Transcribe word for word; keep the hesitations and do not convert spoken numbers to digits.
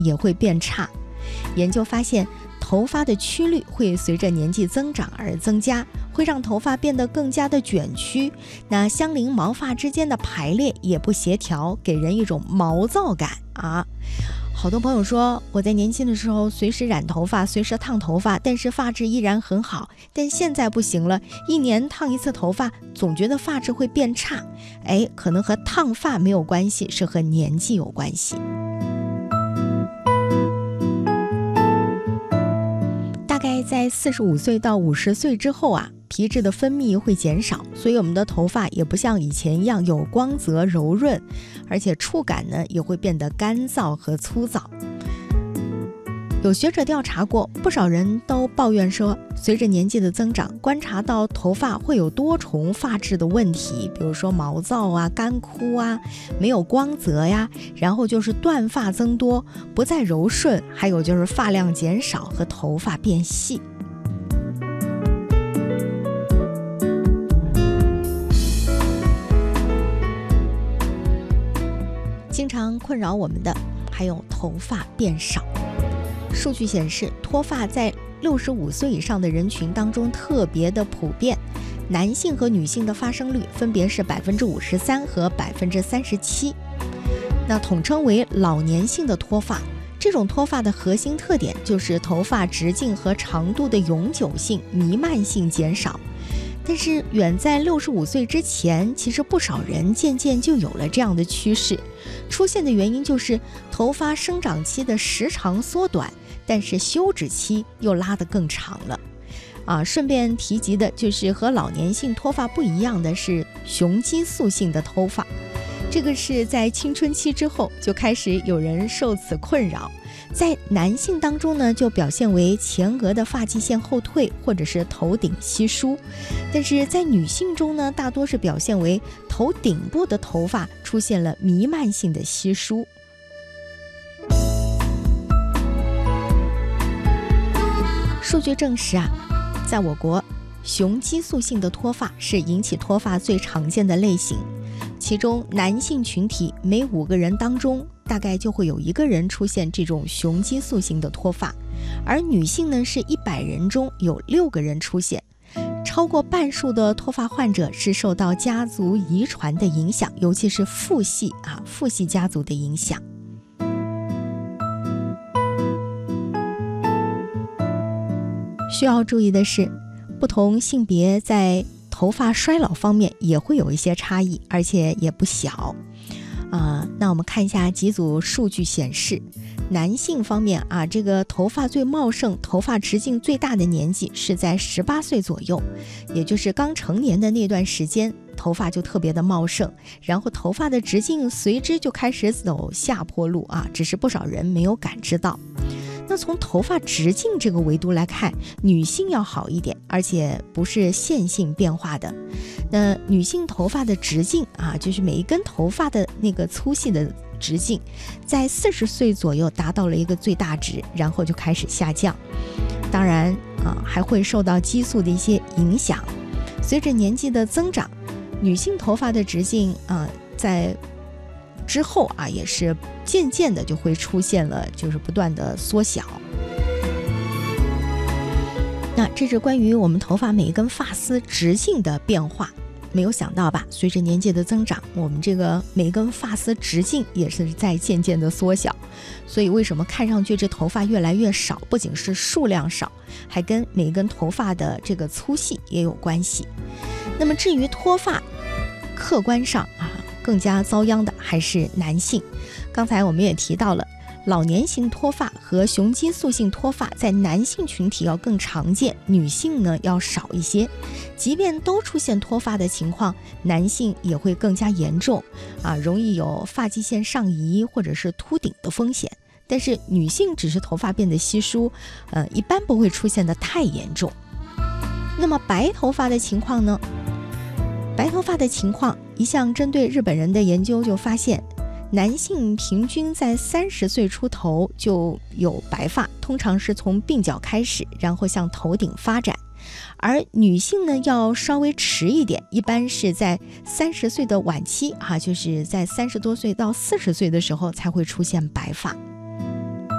也会变差。研究发现，头发的曲率会随着年纪增长而增加，会让头发变得更加的卷曲，那相邻毛发之间的排列也不协调，给人一种毛躁感啊。好多朋友说，我在年轻的时候随时染头发，随时烫头发，但是发质依然很好，但现在不行了，一年烫一次头发，总觉得发质会变差。哎，可能和烫发没有关系，是和年纪有关系。大概在四十五岁到五十岁之后啊，皮质的分泌会减少，所以我们的头发也不像以前一样有光泽柔润，而且触感呢也会变得干燥和粗糙。有学者调查过，不少人都抱怨说，随着年纪的增长，观察到头发会有多重发质的问题，比如说毛躁啊、干枯啊、没有光泽呀，然后就是断发增多，不再柔顺，还有就是发量减少和头发变细。经常困扰我们的还有头发变少。数据显示，脱发在六十五岁以上的人群当中特别的普遍，男性和女性的发生率分别是百分之五十三和百分之三十七。那统称为老年性的脱发，这种脱发的核心特点就是头发直径和长度的永久性、弥漫性减少。但是远在六十五岁之前，其实不少人渐渐就有了这样的趋势。出现的原因就是头发生长期的时长缩短，但是休止期又拉得更长了。啊，顺便提及的就是和老年性脱发不一样的是雄激素性的脱发，这个是在青春期之后就开始有人受此困扰。在男性当中呢，就表现为前额的发际线后退或者是头顶稀疏，但是在女性中呢，大多是表现为头顶部的头发出现了弥漫性的稀疏。数据证实啊，在我国雄激素性的脱发是引起脱发最常见的类型，其中男性群体每五个人当中大概就会有一个人出现这种雄激素性的脱发，而女性呢是一百人中有六个人出现。超过半数的脱发患者是受到家族遗传的影响，尤其是父系啊父系家族的影响。需要注意的是，不同性别在头发衰老方面也会有一些差异，而且也不小。啊、呃，那我们看一下几组数据显示，男性方面啊，这个头发最茂盛、头发直径最大的年纪是在十八岁左右，也就是刚成年的那段时间，头发就特别的茂盛，然后头发的直径随之就开始走下坡路啊，只是不少人没有感知到。那从头发直径这个维度来看，女性要好一点，而且不是线性变化的。那女性头发的直径啊，就是每一根头发的那个粗细的直径，在四十岁左右达到了一个最大值，然后就开始下降。当然啊，还会受到激素的一些影响。随着年纪的增长，女性头发的直径啊，在之后啊，也是渐渐的就会出现了，就是不断的缩小。那这是关于我们头发每一根发丝直径的变化。没有想到吧，随着年纪的增长，我们这个每一根发丝直径也是在渐渐的缩小。所以为什么看上去这头发越来越少，不仅是数量少，还跟每一根头发的这个粗细也有关系。那么至于脱发，客观上啊，更加遭殃的还是男性。刚才我们也提到了，老年型脱发和雄激素性脱发在男性群体要更常见，女性呢要少一些。即便都出现脱发的情况，男性也会更加严重啊，容易有发际线上移或者是秃顶的风险。但是女性只是头发变得稀疏，呃，一般不会出现的太严重。那么白头发的情况呢？白头发的情况，一项针对日本人的研究就发现，男性平均在三十岁出头就有白发，通常是从鬓角开始，然后向头顶发展。而女性呢，要稍微迟一点，一般是在三十岁的晚期啊，就是在三十多岁到四十岁的时候才会出现白发。